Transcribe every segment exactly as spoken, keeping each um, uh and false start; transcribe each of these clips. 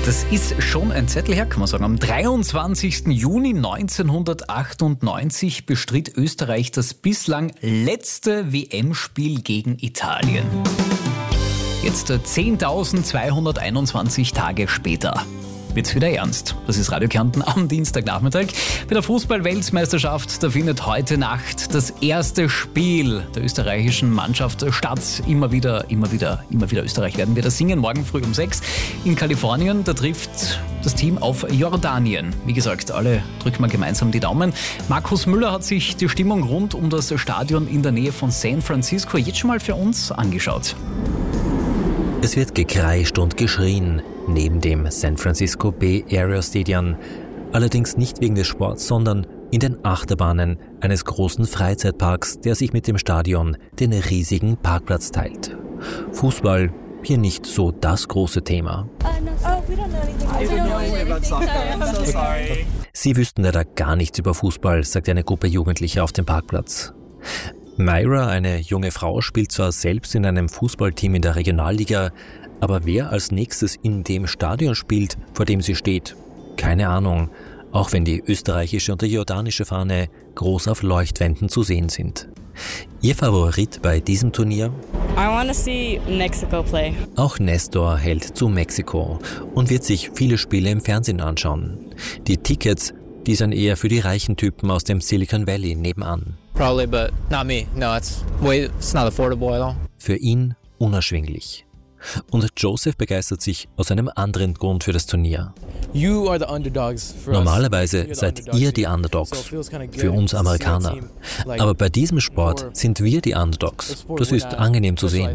Das ist schon ein Zettel her, kann man sagen. Am dreiundzwanzigsten Juni neunzehnhundertachtundneunzig bestritt Österreich das bislang letzte W M-Spiel gegen Italien. Jetzt zehntausendzweihunderteinundzwanzig Tage später wird's wieder ernst. Das ist Radio Kärnten am Dienstagnachmittag. Bei der Fußball-Weltmeisterschaft, da findet heute Nacht das erste Spiel der österreichischen Mannschaft statt. Immer wieder, immer wieder, immer wieder Österreich werden wir das singen. Morgen früh um sechs in Kalifornien. Da trifft das Team auf Jordanien. Wie gesagt, alle drücken wir gemeinsam die Daumen. Markus Müller hat sich die Stimmung rund um das Stadion in der Nähe von San Francisco jetzt schon mal für uns angeschaut. Es wird gekreischt und geschrien neben dem San Francisco Bay Area Stadium. Allerdings nicht wegen des Sports, sondern in den Achterbahnen eines großen Freizeitparks, der sich mit dem Stadion den riesigen Parkplatz teilt. Fußball hier nicht so das große Thema. Sie wüssten leider gar nichts über Fußball, sagt eine Gruppe Jugendlicher auf dem Parkplatz. Myra, eine junge Frau, spielt zwar selbst in einem Fußballteam in der Regionalliga, aber wer als nächstes in dem Stadion spielt, vor dem sie steht, keine Ahnung, auch wenn die österreichische und die jordanische Fahne groß auf Leuchtwänden zu sehen sind. Ihr Favorit bei diesem Turnier? I want to see Mexico play. Auch Nestor hält zu Mexiko und wird sich viele Spiele im Fernsehen anschauen. Die Tickets, die sind eher für die reichen Typen aus dem Silicon Valley nebenan. Probably, but not me. No, it's way, it's not affordable at all. Für ihn unerschwinglich. Und Joseph begeistert sich aus einem anderen Grund für das Turnier. You are the underdogs for Normalerweise us. seid ihr die Underdogs, für uns Amerikaner. Aber bei diesem Sport sind wir die Underdogs. Das ist angenehm zu sehen.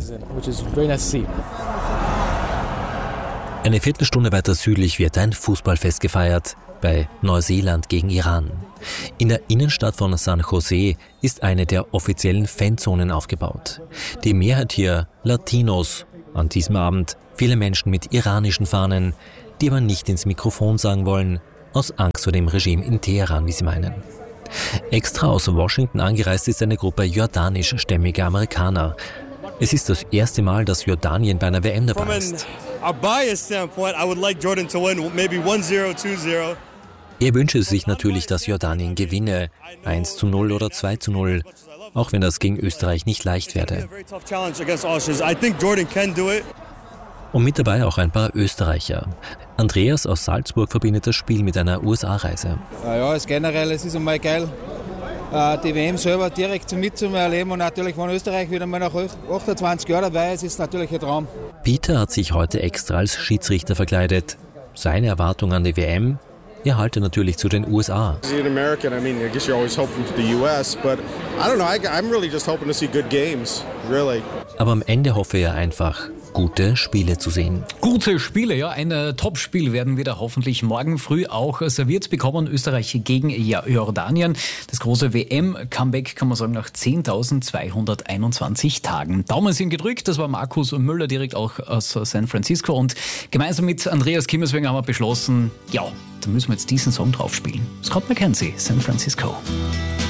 Eine Viertelstunde weiter südlich wird ein Fußballfest gefeiert, bei Neuseeland gegen Iran. In der Innenstadt von San Jose ist eine der offiziellen Fanzonen aufgebaut. Die Mehrheit hier Latinos. An diesem Abend viele Menschen mit iranischen Fahnen, die aber nicht ins Mikrofon sagen wollen, aus Angst vor dem Regime in Teheran, wie sie meinen. Extra aus Washington angereist ist eine Gruppe jordanischstämmiger Amerikaner. Es ist das erste Mal, dass Jordanien bei einer W M dabei ist. Er wünsche sich natürlich, dass Jordanien gewinne, eins zu null oder zwei zu null, auch wenn das gegen Österreich nicht leicht werde. Und mit dabei auch ein paar Österreicher. Andreas aus Salzburg verbindet das Spiel mit einer U S A-Reise. Ja, es generell, es ist einmal geil, die W M selber direkt mitzuerleben und natürlich, wenn Österreich wieder mal nach achtundzwanzig Jahren dabei ist, ist natürlich ein Traum. Peter hat sich heute extra als Schiedsrichter verkleidet. Seine Erwartung an die W M? Er halte natürlich zu den U S A. Aber am Ende hoffe er einfach, gute Spiele zu sehen. Gute Spiele, ja. Ein äh, Top-Spiel werden wir da hoffentlich morgen früh auch äh, serviert bekommen. Österreich gegen ja, Jordanien. Das große W M-Comeback, kann man sagen, nach zehntausendzweihunderteinundzwanzig Tagen. Daumen sind gedrückt. Das war Markus Müller direkt auch aus San Francisco. Und gemeinsam mit Andreas Kimmerswenger haben wir beschlossen, ja, da müssen wir jetzt diesen Song drauf spielen. Scott McKenzie, San Francisco.